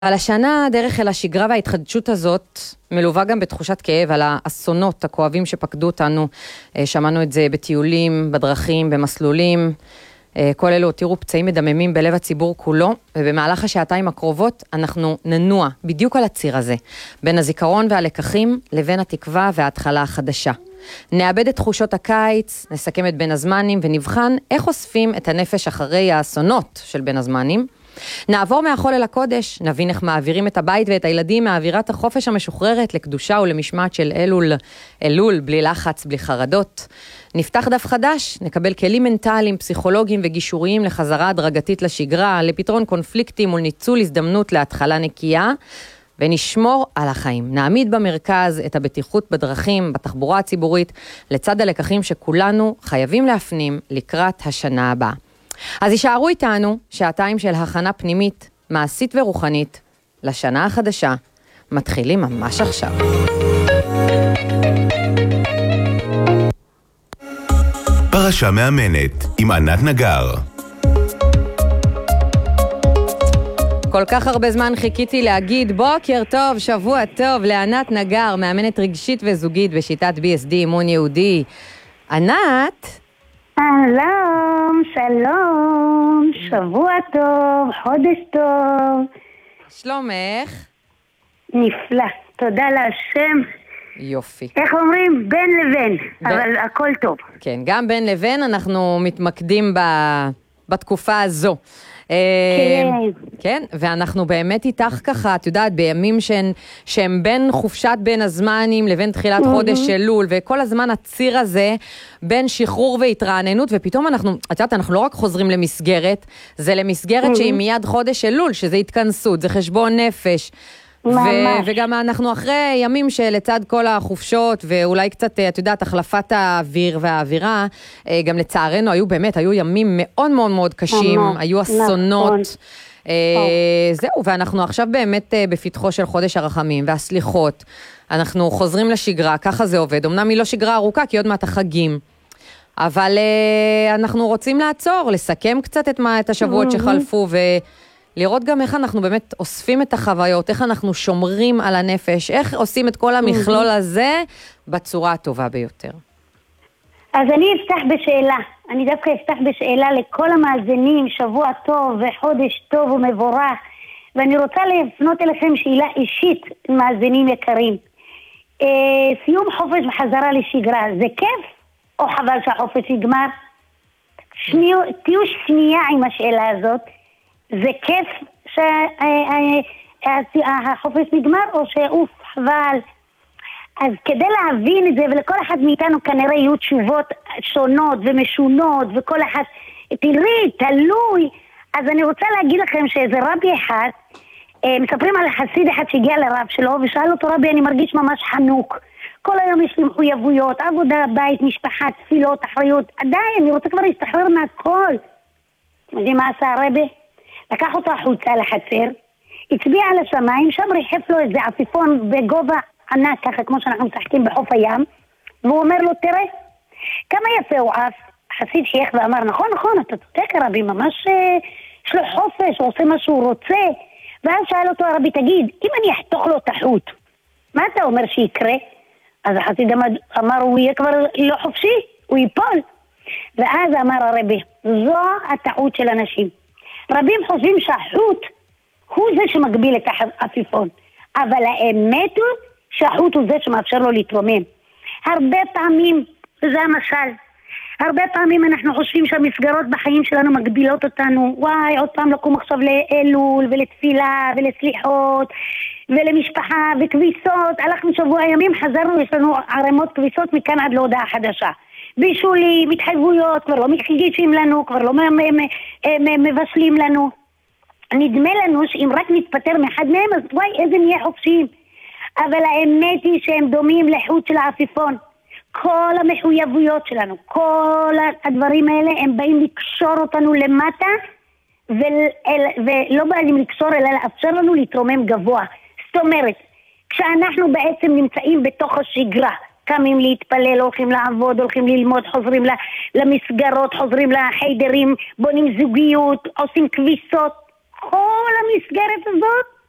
על השנה, דרך אל השגרה וההתחדשות הזאת, מלווה גם בתחושת כאב על האסונות הכואבים שפקדו אותנו. שמענו את זה בטיולים, בדרכים, במסלולים. כל אלו הותירו פצעים מדממים בלב הציבור כולו, ובמהלך השעתיים הקרובות אנחנו ננוע בדיוק על הציר הזה, בין הזיכרון והלקחים לבין התקווה וההתחלה החדשה. נאבד את תחושות הקיץ, נסכם את בין הזמנים ונבחן איך אוספים את הנפש אחרי האסונות של בין הזמנים. נעבור מהחול אל הקודש, נבין איך מעבירים את הבית ואת הילדים מאווירת החופש המשוחררת לקדושה ולמשמעת של אלול, בלי לחץ, בלי חרדות. נפתח דף חדש, נקבל כלים מנטליים, פסיכולוגיים וגישוריים לחזרה הדרגתית לשגרה, לפתרון קונפליקטים מול ניצול הזדמנות להתחלה נקייה, ונשמור על החיים. נעמיד במרכז את הבטיחות בדרכים, בתחבורה הציבורית, לצד הלקחים שכולנו חייבים להפנים לקראת השנה הבאה. אז יישארו איתנו שעתיים של הכנה פנימית, מעשית ורוחנית, לשנה החדשה. מתחילים ממש עכשיו. פרשה מאמנת עם ענת נגר. כל כך הרבה זמן חיכיתי להגיד בוקר טוב, שבוע טוב לענת נגר, מאמנת רגשית וזוגית בשיטת BSD אימון יהודי. ענת? שלום, שבוע טוב, חודש טוב. שלומך? נפלא, תודה להשם. יופי. איך אומרים? בין לבין, אבל הכל טוב. כן, גם בין לבין אנחנו מתמקדים בתקופה הזו. כן, ואנחנו באמת איתך ככה, את יודעת, בימים שהם בין חופשת בין הזמנים לבין תחילת חודש אלול, וכל הזמן הציר הזה בין שחרור והתרעננות, ופתאום אנחנו לא רק חוזרים למסגרת, זה למסגרת שהיא מיד חודש אלול, שזה התכנסות, זה חשבון נפש. וגם אנחנו אחרי ימים שלצד כל החופשות ואולי קצת, את יודעת, החלפת האוויר והאווירה, גם לצערנו היו ימים מאוד מאוד מאוד קשים, היו אסונות. זהו, ואנחנו עכשיו באמת בפתחו של חודש הרחמים והסליחות. אנחנו חוזרים לשגרה, ככה זה עובד. אמנם היא לא שגרה ארוכה, כי עוד מעט החגים. אבל אנחנו רוצים לעצור, לסכם קצת את השבועות שחלפו לראות גם איך אנחנו באמת אוספים את החוויות, איך אנחנו שומרים על הנפש, איך עושים את כל המכלול הזה בצורה הטובה ביותר. אז אני דווקא אפתח בשאלה לכל המאזינים, שבוע טוב וחודש טוב ומבורך, ואני רוצה לפנות אליכם שאלה אישית, מאזינים יקרים. סיום חופש וחזרה לשגרה, זה כיף או חבל שהחופש יגמר? תהיו שנייה עם השאלה הזאת. זה כיף שהחופש נגמר או שאוף חבל? אז כדי להבין את זה, ולכל אחד מאיתנו כנראה יהיו תשובות שונות ומשונות, וכל אחד תלוי. אז אני רוצה להגיד לכם שאיזה רבי אחד, מספרים על חסיד אחד שהגיע לרב שלו ושאל אותו, רבי, אני מרגיש ממש חנוק, כל היום יש לי מחויבויות, עבודה, בית, משפחה, תפילות, אחריות, עדיין אני רוצה כבר להשתחרר מהכל. יודעים מה עשה הרבי? לקח אותו החוצה לחצר, הצביע על השמיים, שם ריחף לו איזה עפיפון בגובה ענק, ככה כמו שאנחנו משחקים בחוף הים, והוא אומר לו, תראה, כמה יפה הוא עף. חסיד חייך ואמר, נכון, אתה צודק הרבי, ממש יש לו חופש, הוא עושה מה שהוא רוצה. ואז שאל אותו הרבי, תגיד, אם אני אחתוך לו את החוט, מה אתה אומר שיקרה? אז החסיד אמר, הוא יהיה כבר לא חופשי, הוא ייפול. ואז אמר הרבי, זו הטעות של אנשים. רבים חושבים שהחוט הוא זה שמגביל את העפיפון, אבל האמת הוא שהחוט הוא זה שמאפשר לו להתרומם. הרבה פעמים, זה המשל, הרבה פעמים אנחנו חושבים שהמסגרות בחיים שלנו מגבילות אותנו. וואי, עוד פעם לקום עכשיו לאלול ולתפילה ולסליחות ולמשפחה וכביסות. הלכנו שבוע ימים, חזרנו, יש לנו ערימות כביסות מכאן עד להודעה חדשה. בישולי, מתחייבויות, כבר לא מגישים לנו, כבר לא מבשלים לנו. נדמה לנו שאם רק נתפטר מאחד מהם, אז וואי, איזה נהיה חופשיים. אבל האמת היא שהם דומים לחוט של העפיפון. כל המחויבויות שלנו, כל הדברים האלה, הם באים לקשור אותנו למטה, ולא באים לקשור, אלא לאפשר לנו להתרומם גבוה. זאת אומרת, כשאנחנו בעצם נמצאים בתוך השגרה, קמים להתפלל, הולכים לעבוד, הולכים ללמוד, חוזרים למסגרות, חוזרים לחיידרים, בונים זוגיות, עושים כביסות. כל המסגרת הזאת